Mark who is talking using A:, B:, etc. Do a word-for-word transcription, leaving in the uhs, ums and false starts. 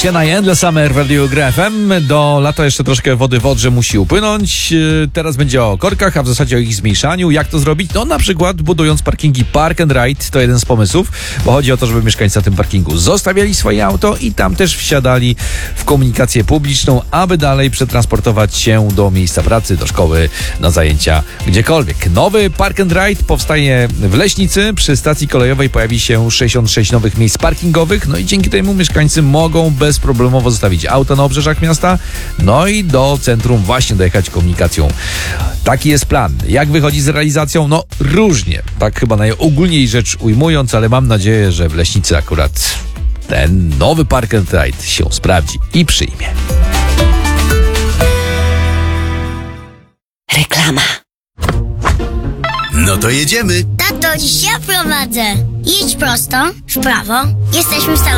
A: Siena i Endless Summer w Radio Gra F M. Do lata jeszcze troszkę wody w Odrze musi upłynąć. Teraz będzie o korkach, a w zasadzie o ich zmniejszaniu. Jak to zrobić? No na przykład budując parkingi Park and Ride. To jeden z pomysłów, bo chodzi o to, żeby mieszkańcy na tym parkingu zostawiali swoje auto i tam też wsiadali w komunikację publiczną, aby dalej przetransportować się do miejsca pracy, do szkoły, na zajęcia, gdziekolwiek. Nowy Park and Ride powstaje w Leśnicy. Przy stacji kolejowej pojawi się sześćdziesiąt sześć nowych miejsc parkingowych, no i dzięki temu mieszkańcy mogą bezproblemowo zostawić auto na obrzeżach miasta, no i do centrum właśnie dojechać komunikacją. Taki jest plan. Jak wychodzi z realizacją? No różnie. Tak chyba najogólniej rzecz ujmując, ale mam nadzieję, że w Leśnicy akurat ten nowy Park and Ride się sprawdzi i przyjmie.
B: Reklama.
C: No to jedziemy.
D: Tato, dziś ja prowadzę. Jedź prosto, w prawo. Jesteśmy w